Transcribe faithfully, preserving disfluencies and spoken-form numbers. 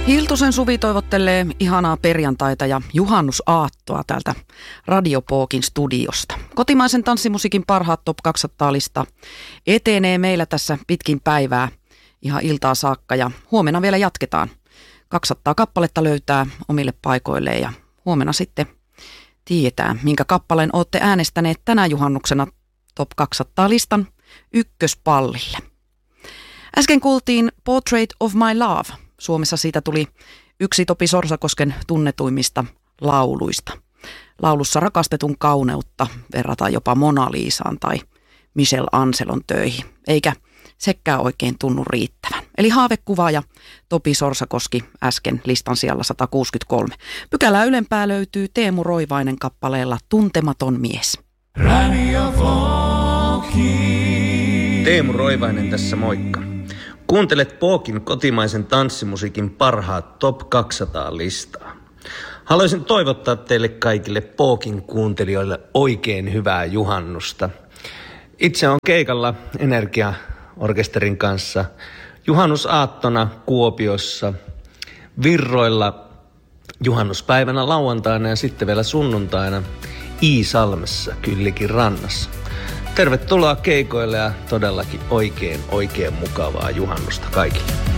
Hiltusen Suvi toivottelee ihanaa perjantaita ja juhannusaattoa täältä Radio Pookin studiosta. Kotimaisen tanssimusiikin parhaat top kaksisataa-lista etenee meillä tässä pitkin päivää ihan iltaa saakka ja huomenna vielä jatketaan. kaksisataa kappaletta löytää omille paikoilleen ja huomenna sitten tiedetään, minkä kappaleen olette äänestäneet tänä juhannuksena top kaksisataa-listan ykköspallille. Äsken kuultiin Portrait of My Love. Suomessa siitä tuli yksi Topi Sorsakosken tunnetuimmista lauluista. Laulussa rakastetun kauneutta verrataan jopa Mona Lisaan tai Michel Anselon töihin, eikä sekään oikein tunnu riittävän. Eli haavekuvaaja Topi Sorsakoski äsken listan sijalla sata kuusikymmentäkolme. Pykälää ylempää löytyy Teemu Roivainen kappaleella Tuntematon mies. Teemu Roivainen tässä moikka. Kuuntelet Pookin kotimaisen tanssimusiikin parhaat top kaksisataa-listaa. Haluaisin toivottaa teille kaikille Pookin kuuntelijoille oikein hyvää juhannusta. Itse on keikalla Energiaorkesterin kanssa juhannusaattona Kuopiossa, Virroilla juhannuspäivänä lauantaina ja sitten vielä sunnuntaina Iisalmessa, Kyllikin rannassa. Tervetuloa keikoille ja todellakin oikein, oikein mukavaa juhannusta kaikille.